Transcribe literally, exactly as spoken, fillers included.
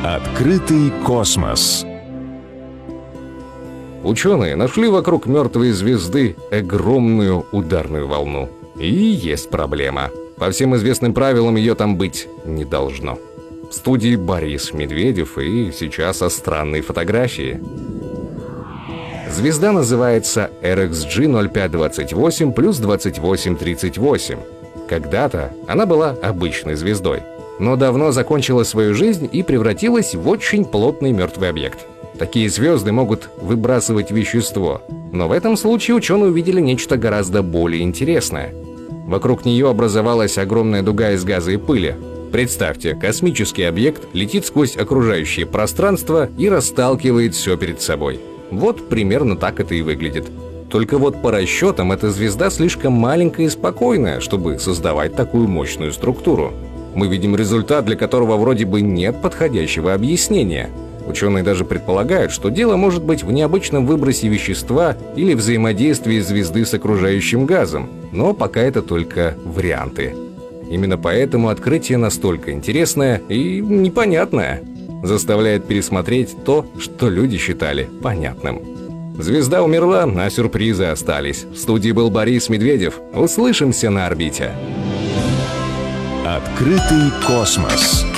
Открытый космос. Ученые нашли вокруг мертвой звезды огромную ударную волну. И есть проблема. По всем известным правилам ее там быть не должно. В студии Борис Медведев, и сейчас о странной фотографии. Звезда называется эр икс джи ноль пять двадцать восемь плюс двадцать восемь тридцать восемь. Когда-то она была обычной звездой, но давно закончила свою жизнь и превратилась в очень плотный мертвый объект. Такие звезды могут выбрасывать вещество, но в этом случае ученые увидели нечто гораздо более интересное. Вокруг нее образовалась огромная дуга из газа и пыли. Представьте, космический объект летит сквозь окружающее пространство и расталкивает все перед собой. Вот примерно так это и выглядит. Только вот по расчетам эта звезда слишком маленькая и спокойная, чтобы создавать такую мощную структуру. Мы видим результат, для которого вроде бы нет подходящего объяснения. Ученые даже предполагают, что дело может быть в необычном выбросе вещества или взаимодействии звезды с окружающим газом, но пока это только варианты. Именно поэтому открытие настолько интересное и непонятное, заставляет пересмотреть то, что люди считали понятным. Звезда умерла, а сюрпризы остались. В студии был Борис Медведев. Услышимся на орбите. Открытый космос.